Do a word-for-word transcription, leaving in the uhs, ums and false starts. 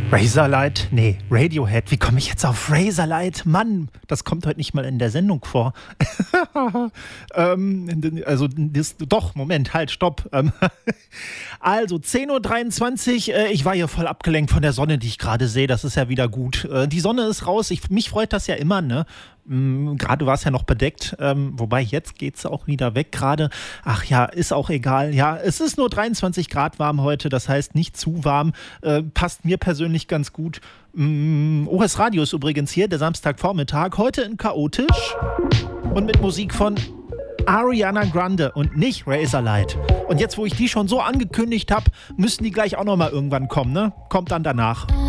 Razorlight? Nee, Radiohead. Wie komme ich jetzt auf Razorlight? Mann, das kommt heute nicht mal in der Sendung vor. ähm, also, das, doch, Moment, halt, stopp. Ähm, also, zehn Uhr dreiundzwanzig, äh, ich war hier voll abgelenkt von der Sonne, die ich gerade sehe. Das ist ja wieder gut. Äh, die Sonne ist raus. Ich, mich freut das ja immer, ne? Gerade war es ja noch bedeckt, ähm, wobei jetzt geht es auch wieder weg gerade. Ach ja, ist auch egal. Ja, es ist nur dreiundzwanzig Grad warm heute, das heißt nicht zu warm. Äh, passt mir persönlich ganz gut. Mm, O S Radio ist übrigens hier, der Samstagvormittag. Heute in Chaotisch und mit Musik von Ariana Grande und nicht Razorlight. Und jetzt, wo ich die schon so angekündigt habe, müssen die gleich auch nochmal irgendwann kommen, ne? Kommt dann danach.